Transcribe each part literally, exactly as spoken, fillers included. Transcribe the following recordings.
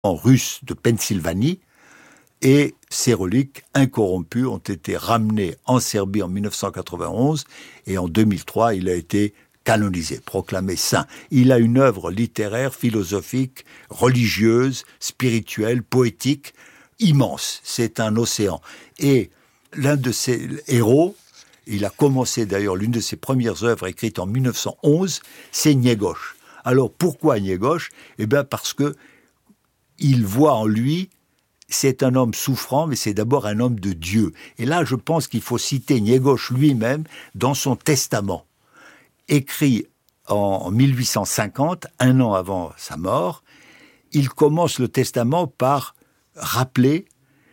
russe de Pennsylvanie, et ces reliques incorrompues ont été ramenées en Serbie en dix-neuf cent quatre-vingt-onze, et en deux mille trois, il a été canonisé, proclamé saint. Il a une œuvre littéraire, philosophique, religieuse, spirituelle, poétique, immense. C'est un océan. Et l'un de ses héros, il a commencé d'ailleurs, l'une de ses premières œuvres écrites en dix-neuf cent onze, c'est Ngegos. Alors pourquoi Ngegos ? Eh bien parce que il voit en lui, c'est un homme souffrant, mais c'est d'abord un homme de Dieu. Et là, je pense qu'il faut citer Ngegos lui-même dans son testament, écrit en mille huit cent cinquante, un an avant sa mort. Il commence le testament par rappeler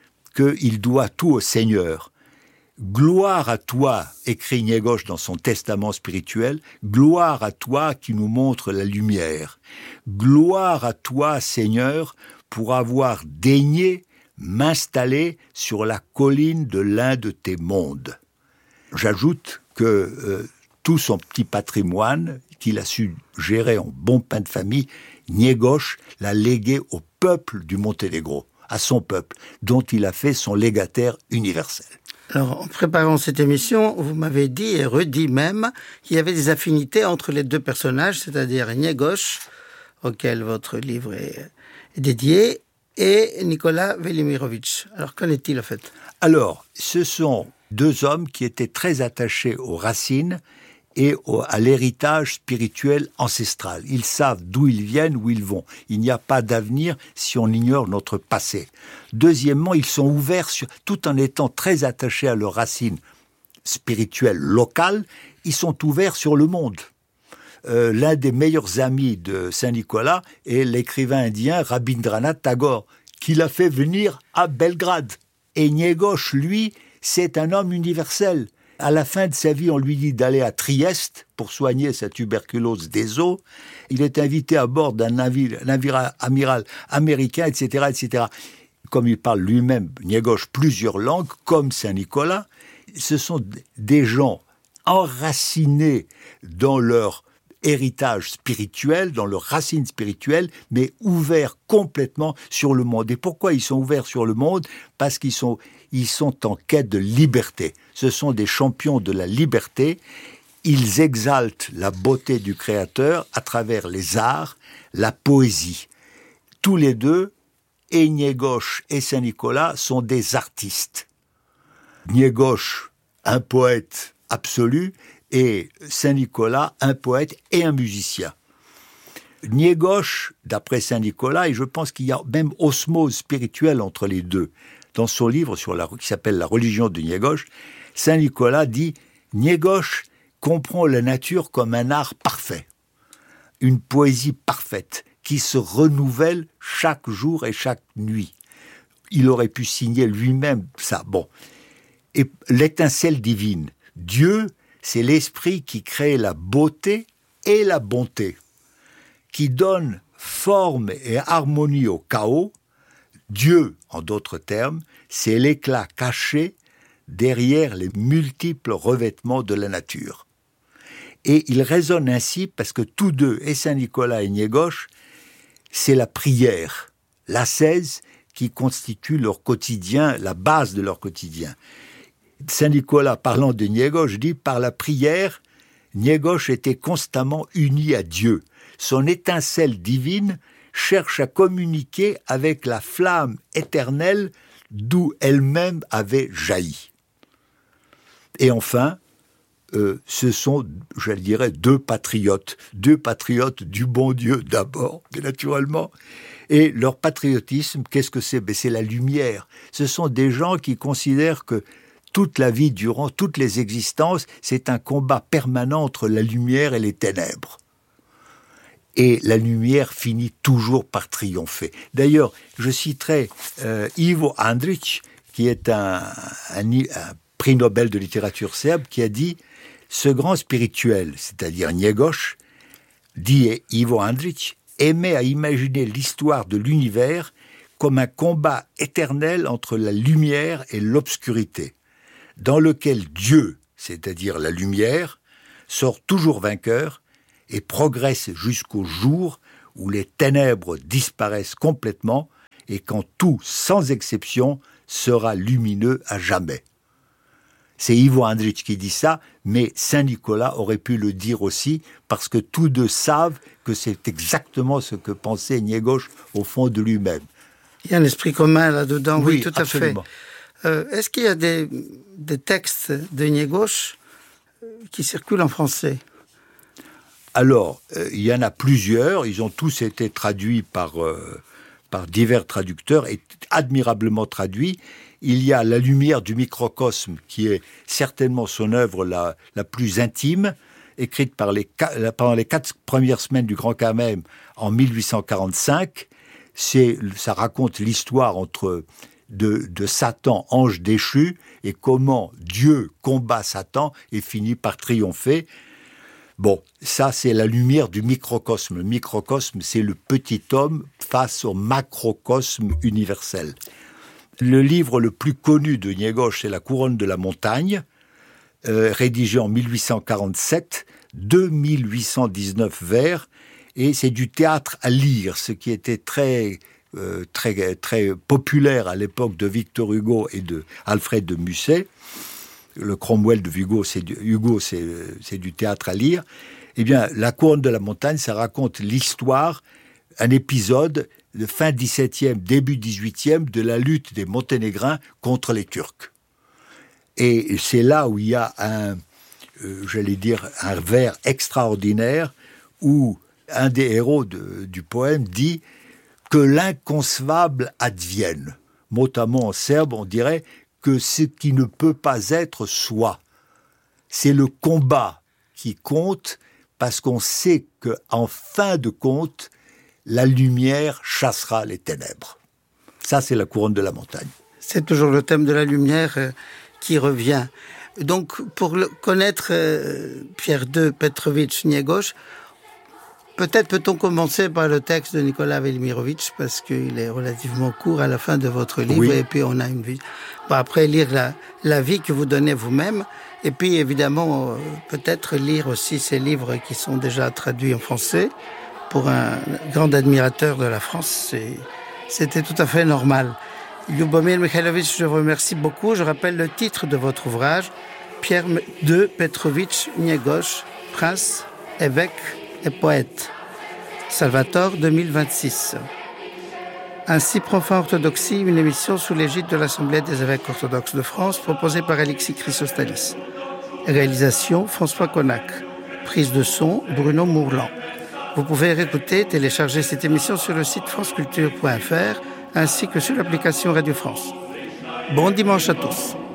qu'il doit tout au Seigneur. Gloire à toi, écrit Ngegos dans son testament spirituel, gloire à toi qui nous montre la lumière. Gloire à toi, Seigneur, pour avoir daigné m'installer sur la colline de l'un de tes mondes. J'ajoute que euh, tout son petit patrimoine qu'il a su gérer en bon pain de famille, Ngegos l'a légué au peuple du Monténégro, à son peuple, dont il a fait son légataire universel. Alors, en préparant cette émission, vous m'avez dit et redit même qu'il y avait des affinités entre les deux personnages, c'est-à-dire Ngegos, auquel votre livre est dédié, et Nicolas Velimirovitch. Alors, qu'en est-il en fait ? Alors, ce sont deux hommes qui étaient très attachés aux racines et au, à l'héritage spirituel ancestral. Ils savent d'où ils viennent, où ils vont. Il n'y a pas d'avenir si on ignore notre passé. Deuxièmement, ils sont ouverts, sur, tout en étant très attachés à leurs racines spirituelles locales, ils sont ouverts sur le monde. Euh, l'un des meilleurs amis de Saint-Nicolas est l'écrivain indien Rabindranath Tagore, qui l'a fait venir à Belgrade. Et Ngegos, lui, c'est un homme universel. À la fin de sa vie, on lui dit d'aller à Trieste pour soigner sa tuberculose des os. Il est invité à bord d'un navire, navire amiral américain, et cetera, et cetera. Comme il parle lui-même, Ngegos, plusieurs langues, comme Saint-Nicolas, ce sont des gens enracinés dans leur héritage spirituel, dans leurs racines spirituelles, mais ouverts complètement sur le monde. Et pourquoi ils sont ouverts sur le monde ? Parce qu'ils sont, ils sont en quête de liberté. Ce sont des champions de la liberté. Ils exaltent la beauté du Créateur à travers les arts, la poésie. Tous les deux, et Ngegos et Saint-Nicolas, sont des artistes. Ngegos, un poète absolu, et Saint-Nicolas, un poète et un musicien. Ngegos, d'après Saint-Nicolas, et je pense qu'il y a même osmose spirituelle entre les deux. Dans son livre sur la, qui s'appelle « La religion de Ngegos », Saint-Nicolas dit « Ngegos comprend la nature comme un art parfait, une poésie parfaite qui se renouvelle chaque jour et chaque nuit. » Il aurait pu signer lui-même ça. Bon. Et l'étincelle divine, Dieu, c'est l'esprit qui crée la beauté et la bonté, qui donne forme et harmonie au chaos. Dieu, en d'autres termes, c'est l'éclat caché derrière les multiples revêtements de la nature. Et il résonne ainsi parce que tous deux, et Saint-Nicolas et Ngegos, c'est la prière, l'ascèse qui constitue leur quotidien, la base de leur quotidien. Saint-Nicolas, parlant de Ngegos, dit « Par la prière, Ngegos était constamment uni à Dieu. Son étincelle divine cherche à communiquer avec la flamme éternelle d'où elle-même avait jailli. » Et enfin, euh, ce sont, je dirais, deux patriotes. Deux patriotes du bon Dieu d'abord, mais naturellement. Et leur patriotisme, qu'est-ce que c'est ? Ben, c'est la lumière. Ce sont des gens qui considèrent que toute la vie, durant toutes les existences, c'est un combat permanent entre la lumière et les ténèbres. Et la lumière finit toujours par triompher. D'ailleurs, je citerai euh, Ivo Andrić, qui est un, un, un prix Nobel de littérature serbe, qui a dit « Ce grand spirituel, c'est-à-dire Ngegos, dit Ivo Andrić, aimait à imaginer l'histoire de l'univers comme un combat éternel entre la lumière et l'obscurité, dans lequel Dieu, c'est-à-dire la lumière, sort toujours vainqueur et progresse jusqu'au jour où les ténèbres disparaissent complètement et quand tout, sans exception, sera lumineux à jamais. C'est Ivo Andrić qui dit ça, mais Saint-Nicolas aurait pu le dire aussi, parce que tous deux savent que c'est exactement ce que pensait Niégos au fond de lui-même. Il y a un esprit commun là-dedans, oui, oui tout absolument. à fait. Euh, est-ce qu'il y a des, des textes de Niégos qui circulent en français ? Alors, euh, il y en a plusieurs, ils ont tous été traduits par, euh, par divers traducteurs, et admirablement traduits. Il y a La lumière du microcosme, qui est certainement son œuvre la, la plus intime, écrite par les, pendant les quatre premières semaines du Grand Carême en mille huit cent quarante-cinq. C'est, ça raconte l'histoire entre de, de Satan, ange déchu, et comment Dieu combat Satan et finit par triompher. Bon, ça c'est la lumière du microcosme. Le microcosme, c'est le petit homme face au macrocosme universel. Le livre le plus connu de Niégos, c'est La couronne de la montagne, euh, rédigé en mille huit cent quarante-sept, deux mille huit cent dix-neuf vers, et c'est du théâtre à lire, ce qui était très, euh, très, très populaire à l'époque de Victor Hugo et de Alfred de Musset. Le Cromwell de Hugo, c'est du, Hugo, c'est, c'est du théâtre à lire. Eh bien, La couronne de la montagne, ça raconte l'histoire, un épisode de fin dix-septième, début dix-huitième, de la lutte des Monténégrins contre les Turcs. Et c'est là où il y a un, euh, j'allais dire, un vers extraordinaire où un des héros de, du poème dit que l'inconcevable advienne. Mot à mot en serbe, on dirait que ce qui ne peut pas être soit. C'est le combat qui compte, parce qu'on sait qu'en fin de compte, la lumière chassera les ténèbres. Ça, c'est La couronne de la montagne. C'est toujours le thème de la lumière euh, qui revient. Donc, pour le, connaître euh, Pierre deux Petrovitch Niégos, peut-être peut-on commencer par le texte de Nicolas Velimirovitch, parce qu'il est relativement court à la fin de votre livre, oui. Et puis on a une vie. Bon, après, lire la, la vie que vous donnez vous-même, et puis évidemment, euh, peut-être lire aussi ces livres qui sont déjà traduits en français. Pour un grand admirateur de la France, c'est, c'était tout à fait normal. Lyubomir Mikhailovitch, je vous remercie beaucoup. Je rappelle le titre de votre ouvrage, Pierre deux Petrovitch Niégos, prince, évêque et poète. Salvatore deux mille vingt-six. Ainsi prend fin Orthodoxie, une émission sous l'égide de l'Assemblée des évêques orthodoxes de France, proposée par Alexis Chrysostalis. Réalisation, François Connac. Prise de son, Bruno Mourlan. Vous pouvez réécouter, télécharger cette émission sur le site franceculture point f r ainsi que sur l'application Radio France. Bon dimanche à tous.